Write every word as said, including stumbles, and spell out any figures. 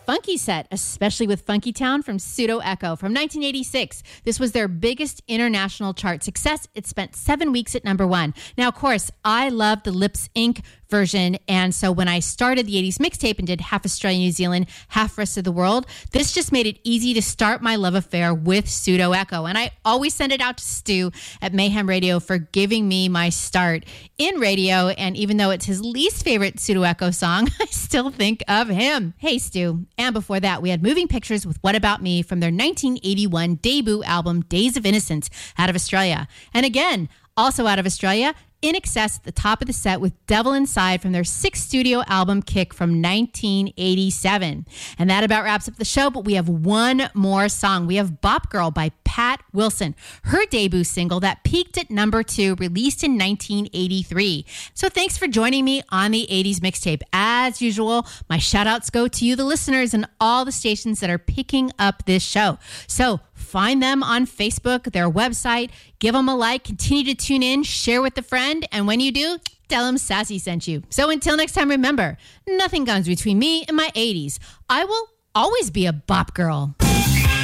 funky set, especially with Funky Town from Pseudo Echo from nineteen eighty-six. This was their biggest international chart success. It spent seven weeks at number one. Now, of course, I love the Lips Incorporated version. And so when I started the eighties mixtape and did half Australia, New Zealand, half rest of the world, this just made it easy to start my love affair with Pseudo Echo. And I always send it out to Stu at Mayhem Radio for giving me my start in radio. And even though it's his least favorite Pseudo Echo song, I still think of him. Hey, Stu. And before that, we had Moving Pictures with What About Me from their nineteen eighty-one debut album, Days of Innocence, out of Australia. And again, also out of Australia, In Excess at the top of the set with Devil Inside from their sixth studio album, Kick, from nineteen eighty-seven. And that about wraps up the show, but we have one more song. We have Bop Girl by Pat Wilson, her debut single that peaked at number two, released in nineteen eighty-three. So thanks for joining me on the eighties mixtape. As usual, my shout outs go to you, the listeners, and all the stations that are picking up this show. So find them on Facebook, their website, give them a like, continue to tune in, share with a friend, and when you do, tell them Sassy sent you. So until next time, remember, nothing comes between me and my eighties. I will always be a bop girl.